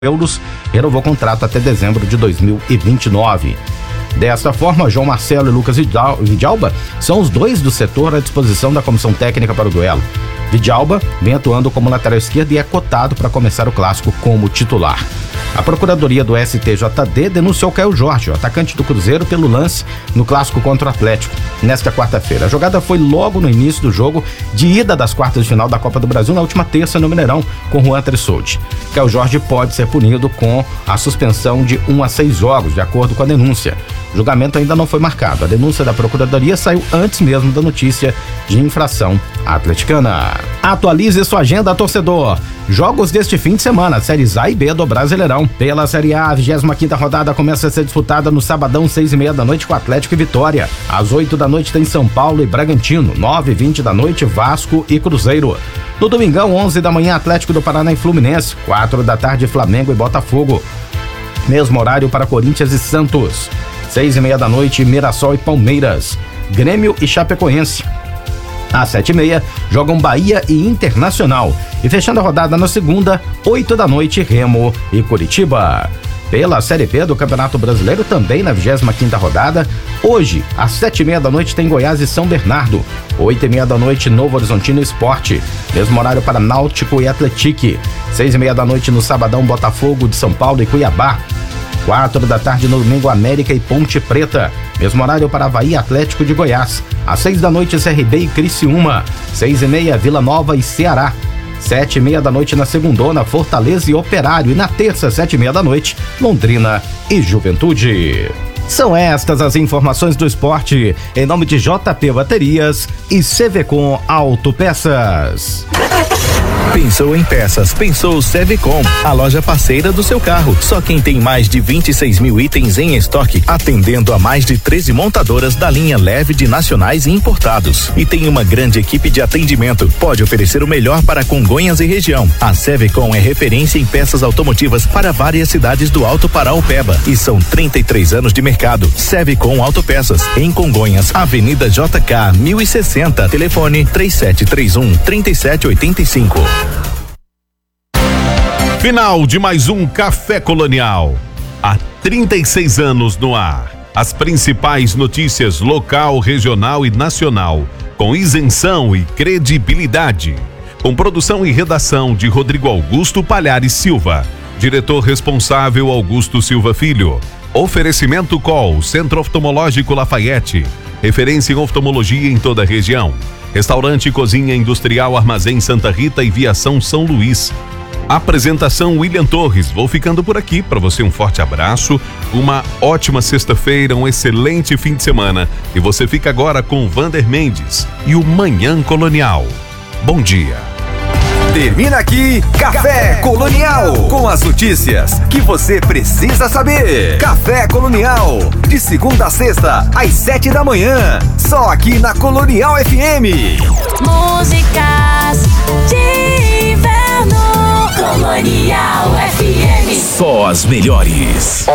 euros, renovou o contrato até dezembro de 2029. Desta forma, João Marcelo e Lucas Vidalba são os dois do setor à disposição da comissão técnica para o duelo. Vidalba vem atuando como lateral esquerdo e é cotado para começar o clássico como titular. A Procuradoria do STJD denunciou Caio Jorge, o atacante do Cruzeiro, pelo lance no clássico contra o Atlético, nesta quarta-feira. A jogada foi logo no início do jogo de ida das quartas de final da Copa do Brasil na última terça no Mineirão, com Juan Trissoldi. Caio Jorge pode ser punido com a suspensão de 1 a 6 jogos, de acordo com a denúncia. O julgamento ainda não foi marcado. A denúncia da Procuradoria saiu antes mesmo da notícia de infração atleticana. Atualize sua agenda, torcedor. Jogos deste fim de semana, séries A e B do Brasileirão. Pela Série A, a 25ª rodada começa a ser disputada no sabadão, 6h30 da noite, com Atlético e Vitória. Às 8 da noite tem São Paulo e Bragantino. 9h20 da noite, Vasco e Cruzeiro. No domingão, 11 da manhã, Atlético do Paraná e Fluminense. 4 da tarde, Flamengo e Botafogo. Mesmo horário para Corinthians e Santos. 6h30 da noite, Mirassol e Palmeiras. Grêmio e Chapecoense. Às 7h30, jogam Bahia e Internacional. E fechando a rodada na segunda, 8 da noite, Remo e Curitiba. Pela Série B do Campeonato Brasileiro, também na 25ª rodada, hoje, às 7h30 da noite, tem Goiás e São Bernardo. 8h30 da noite, Novo Horizontino e Sport. Mesmo horário para Náutico e Atlético. 6h30 da noite, no sabadão, Botafogo de São Paulo e Cuiabá. 4 da tarde no domingo, América e Ponte Preta. Mesmo horário para Avaí, Atlético de Goiás. Às 6 da noite, CRB e Criciúma. 6h30, Vila Nova e Ceará. 7h30 da noite na segundona, Fortaleza e Operário. E na terça, 7h30 da noite, Londrina e Juventude. São estas as informações do esporte, em nome de JP Baterias e CVCom Autopeças. Pensou em peças, pensou Sevecom, a loja parceira do seu carro. Só quem tem mais de 26 mil itens em estoque, atendendo a mais de 13 montadoras da linha leve de nacionais e importados. E tem uma grande equipe de atendimento. Pode oferecer o melhor para Congonhas e região. A Sevecom é referência em peças automotivas para várias cidades do Alto Paraopeba. E são 33 anos de mercado. Sevecom Autopeças, em Congonhas, Avenida JK 1060, telefone 3731-3785. Final de mais um Café Colonial. Há 36 anos no ar. As principais notícias local, regional e nacional, com isenção e credibilidade. Com produção e redação de Rodrigo Augusto Palhares Silva. Diretor responsável Augusto Silva Filho. Oferecimento Col, Centro Oftalmológico Lafayette. Referência em oftalmologia em toda a região. Restaurante e Cozinha Industrial Armazém Santa Rita e Viação São Luís. Apresentação William Torres. Vou ficando por aqui. Para você um forte abraço, uma ótima sexta-feira, um excelente fim de semana. E você fica agora com Vander Mendes e o Manhã Colonial. Bom dia. Termina aqui Café Colonial, com as notícias que você precisa saber. Café Colonial, de segunda a sexta, às 7 da manhã, só aqui na Colonial FM. Músicas de inverno, Colonial FM. Só as melhores.